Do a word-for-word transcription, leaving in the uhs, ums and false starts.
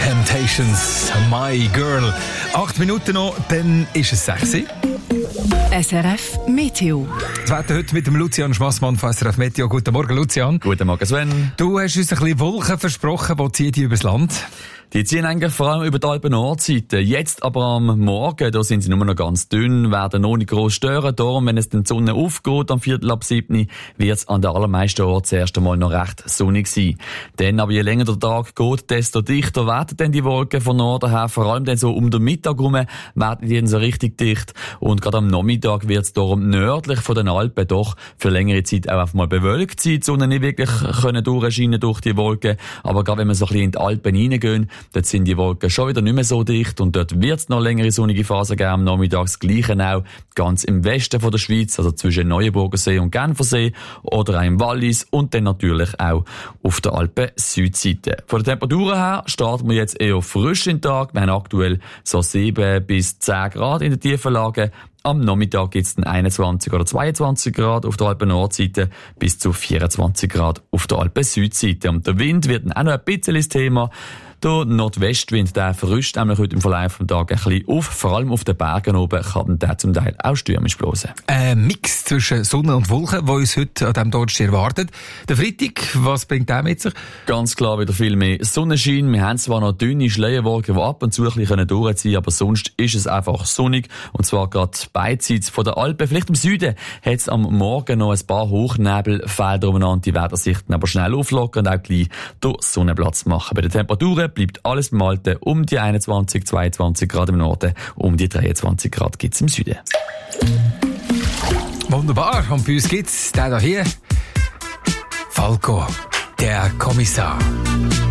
Temptations, My Girl. Acht Minuten noch, dann ist es sechs. S R F Meteo. Das Wetter heute mit dem Lucian Schmassmann von S R F Meteo. Guten Morgen, Lucian. Guten Morgen, Sven. Du hast uns ein bisschen Wolken versprochen. Wo ziehen die übers Land? Die ziehen eigentlich vor allem über die Alpen-Nordseite. Jetzt aber am Morgen, da sind sie nur noch ganz dünn, werden noch nicht gross stören. Darum, wenn es dann die Sonne aufgeht, am Viertel ab sieben, wird es an den allermeisten Orten zuerst einmal noch recht sonnig sein. Dann aber je länger der Tag geht, desto dichter werden dann die Wolken von Norden her. Vor allem dann so um den Mittag herum werden die dann so richtig dicht. Und gerade am Nachmittag wird es darum nördlich von den Alpen doch für längere Zeit auch einfach mal bewölkt sein. Die Sonne nicht wirklich können durchscheinen durch die Wolken. Aber gerade wenn wir so ein bisschen in die Alpen reingehen, dort sind die Wolken schon wieder nicht mehr so dicht und dort wird es noch längere sonnige Phasen geben am Nachmittag. Das Gleiche auch ganz im Westen von der Schweiz, also zwischen Neuenburgersee und Genfersee oder auch im Wallis und dann natürlich auch auf der Alpen-Südseite. Von der Temperatur her starten wir jetzt eher frisch in den Tag. Wir haben aktuell so sieben bis zehn Grad in den tiefen Lagen. Am Nachmittag gibt es dann einundzwanzig oder zweiundzwanzig Grad auf der Alpen-Nordseite bis zu vierundzwanzig Grad auf der Alpen-Südseite. Und der Wind wird dann auch noch ein bisschen das Thema. Der Nordwestwind, der verrüscht nämlich heute im Verlauf des Tages ein bisschen auf. Vor allem auf den Bergen oben kann der zum Teil auch stürmisch blosen. Ein Mix zwischen Sonne und Wolken, der uns heute an diesem Donnerstag erwartet. Der Freitag, was bringt der mit sich? Ganz klar wieder viel mehr Sonnenschein. Wir haben zwar noch dünne Schleierwolken, die ab und zu ein bisschen durchziehen können, aber sonst ist es einfach sonnig. Und zwar gerade beidseits von der Alpen. Vielleicht im Süden hat es am Morgen noch ein paar Hochnebelfelder umeinander. Die werden sich dann aber schnell auflockern und auch gleich den Sonnenplatz machen. Bei den Temperaturen bleibt alles beim Alten um die einundzwanzig, zweiundzwanzig Grad im Norden, um die dreiundzwanzig Grad gibt es im Süden. Wunderbar, und bei uns gibt es den hier, Falco, der Kommissar.